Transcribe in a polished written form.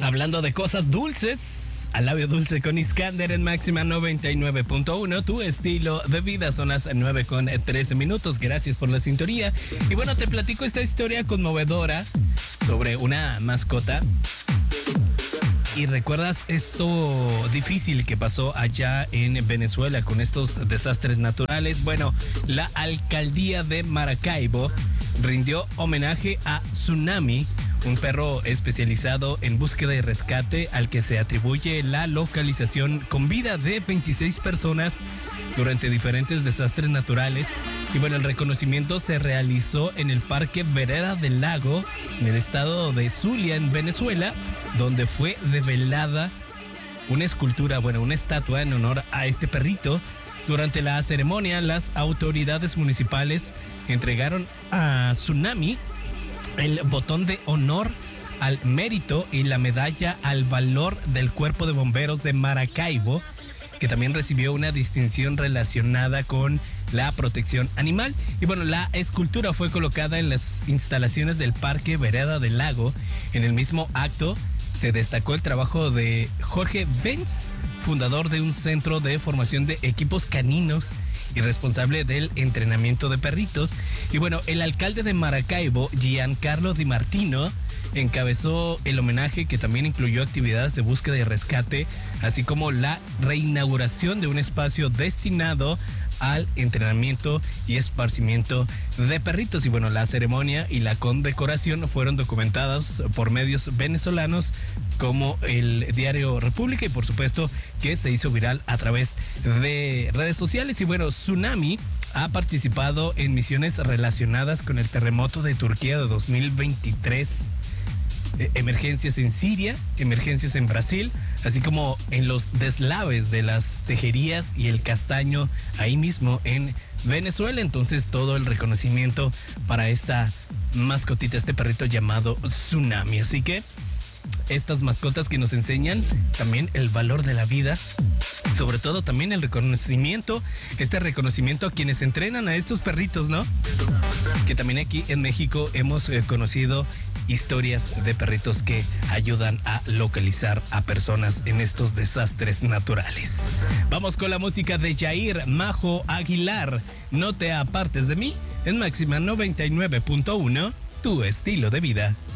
Hablando de cosas dulces, al labio dulce con Iskander en Máxima 99.1, tu estilo de vida. Son las 9:13. Gracias por la sintonía. Y bueno, te platico esta historia conmovedora sobre una mascota. ¿Y recuerdas esto difícil que pasó allá en Venezuela con estos desastres naturales? Bueno, la alcaldía de Maracaibo rindió homenaje a Tsunami, un perro especializado en búsqueda y rescate al que se atribuye la localización con vida de 26 personas durante diferentes desastres naturales. Y bueno, el reconocimiento se realizó en el Parque Vereda del Lago, en el estado de Zulia, en Venezuela, donde fue develada una escultura, una estatua en honor a este perrito. Durante la ceremonia, las autoridades municipales entregaron a Tsunami el botón de honor al mérito y la medalla al valor del Cuerpo de Bomberos de Maracaibo, que también recibió una distinción relacionada con la protección animal. Y bueno, la escultura fue colocada en las instalaciones del Parque Vereda del Lago. En el mismo acto se destacó el trabajo de Jorge Benz, fundador de un centro de formación de equipos caninos y responsable del entrenamiento de perritos. Y bueno, el alcalde de Maracaibo, Giancarlo Di Martino, encabezó el homenaje, que también incluyó actividades de búsqueda y rescate, así como la reinauguración de un espacio destinado al entrenamiento y esparcimiento de perritos. Y bueno, la ceremonia y la condecoración fueron documentadas por medios venezolanos como el diario República, y por supuesto que se hizo viral a través de redes sociales. Y bueno, Tsunami ha participado en misiones relacionadas con el terremoto de Turquía de 2023, emergencias en Siria, emergencias en Brasil, así como en los deslaves de las tejerías y el castaño ahí mismo en Venezuela. Entonces, todo el reconocimiento para esta mascotita, este perrito llamado Tsunami. Así que estas mascotas que nos enseñan también el valor de la vida, sobre todo también el reconocimiento, este reconocimiento a quienes entrenan a estos perritos, ¿no? Que también aquí en México hemos conocido historias de perritos que ayudan a localizar a personas en estos desastres naturales. Vamos con la música de Yair Majo Aguilar, No te apartes de mí, en Máxima 99.1, tu estilo de vida.